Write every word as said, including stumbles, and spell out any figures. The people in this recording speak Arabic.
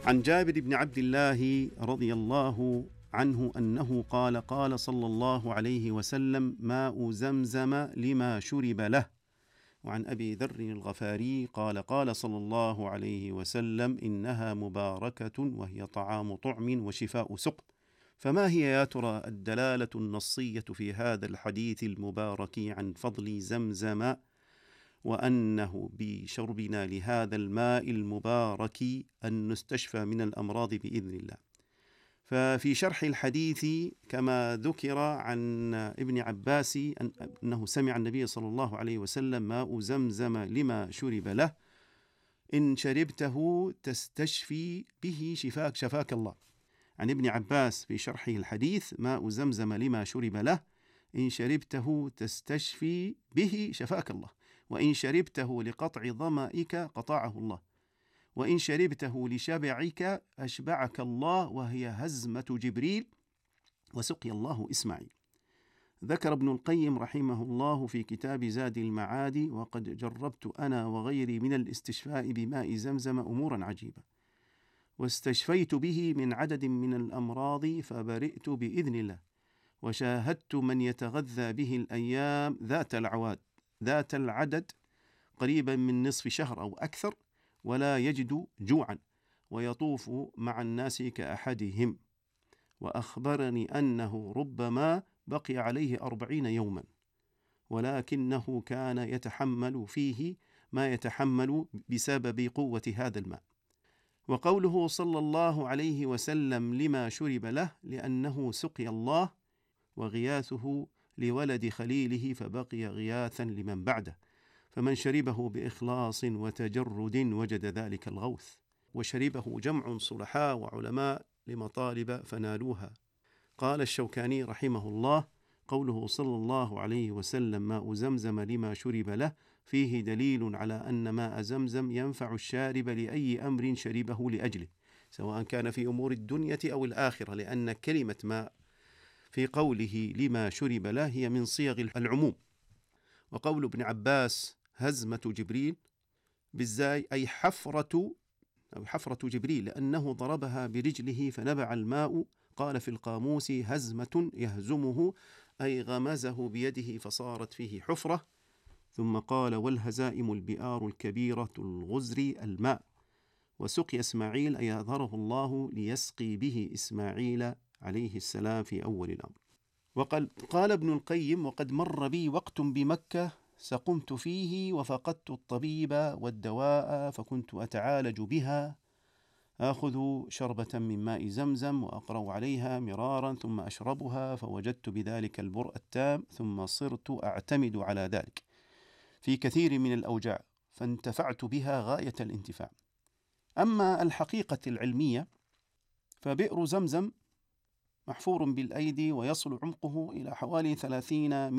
عن جابر بن عبد الله رضي الله عنه أنه قال قال صلى الله عليه وسلم: ماء زمزم لما شرب له. وعن أبي ذر الغفاري قال قال صلى الله عليه وسلم: إنها مباركة وهي طعام طعم وشفاء سقم. فما هي يا ترى الدلالة النصية في هذا الحديث المبارك عن فضل زمزم، وأنه بشربنا لهذا الماء المبارك أن نستشفى من الأمراض بإذن الله؟ ففي شرح الحديث كما ذكر عن ابن عباس أنه سمع النبي صلى الله عليه وسلم: ماء زمزم لما شرب له، إن شربته تستشفي به شفاك شفاك الله. عن ابن عباس في شرحه الحديث: ماء زمزم لما شرب له، إن شربته تستشفي به شفاك الله، وإن شربته لقطع ظمئك قطعه الله، وإن شربته لشبعك أشبعك الله، وهي هزمة جبريل وسقي الله إسماعيل. ذكر ابن القيم رحمه الله في كتاب زاد المعاد: وقد جربت أنا وغيري من الاستشفاء بماء زمزم أمورا عجيبة، واستشفيت به من عدد من الأمراض فبرئت بإذن الله، وشاهدت من يتغذى به الأيام ذات العواد ذات العدد قريبا من نصف شهر أو أكثر، ولا يجد جوعا، ويطوف مع الناس كأحدهم. وأخبرني أنه ربما بقي عليه أربعين يوما، ولكنه كان يتحمل فيه ما يتحمل بسبب قوة هذا الماء. وقوله صلى الله عليه وسلم: لما شرب له، لأنه سقي الله، وغياثه لولد خليله فبقي غياثا لمن بعده، فمن شربه بإخلاص وتجرد وجد ذلك الغوث. وشربه جمع صلحاء وعلماء لمطالب فنالوها. قال الشوكاني رحمه الله: قوله صلى الله عليه وسلم: ماء زمزم لما شرب له، فيه دليل على أن ماء زمزم ينفع الشارب لأي أمر شربه لأجله، سواء كان في أمور الدنيا أو الآخرة، لأن كلمة ماء في قوله لما شرب له هي من صيغ العموم. وقول ابن عباس: هزمة جبريل بالزاي، أي حفرة أو حفرة جبريل، لأنه ضربها برجله فنبع الماء. قال في القاموس: هزمة يهزمه، أي غمزه بيده فصارت فيه حفرة. ثم قال: والهزائم البئار الكبيرة الغزر الماء. وسقي إسماعيل، أي أظهره الله ليسقي به إسماعيل عليه السلام في أول الأمر. وقال قال ابن القيم: وقد مر بي وقت بمكة سقمت فيه، وفقدت الطبيب والدواء، فكنت أتعالج بها، آخذ شربة من ماء زمزم وأقرأ عليها مرارا ثم أشربها، فوجدت بذلك البرء التام، ثم صرت أعتمد على ذلك في كثير من الأوجاع، فانتفعت بها غاية الانتفاع. أما الحقيقة العلمية فبئر زمزم محفور بالأيدي، ويصل عمقه إلى حوالي ثلاثين